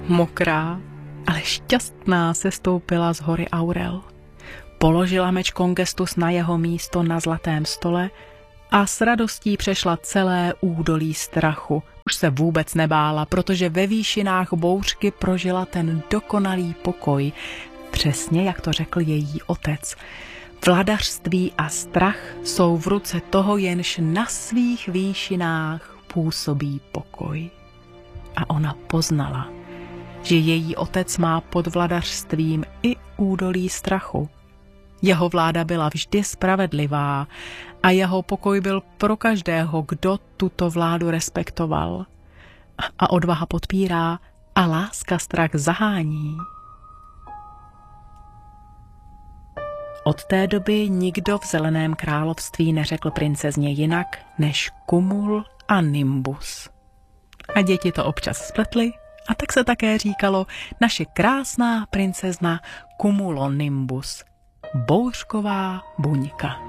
mokrá, ale šťastná sestoupila z hory Aurel. Položila meč Kongestus na jeho místo na zlatém stole a s radostí přešla celé údolí strachu. Už se vůbec nebála, protože ve výšinách bouřky prožila ten dokonalý pokoj, přesně jak to řekl její otec. Vladařství a strach jsou v ruce toho, jenž na svých výšinách působí pokoj. A ona poznala, že její otec má pod vladařstvím i údolí strachu. Jeho vláda byla vždy spravedlivá a jeho pokoj byl pro každého, kdo tuto vládu respektoval. A odvaha podpírá a láska strach zahání. Od té doby nikdo v Zeleném království neřekl princezně jinak než Cumul a Nimbus. A děti to občas spletly, a tak se také říkalo naše krásná princezna Cumulonimbus, bouřková buňka.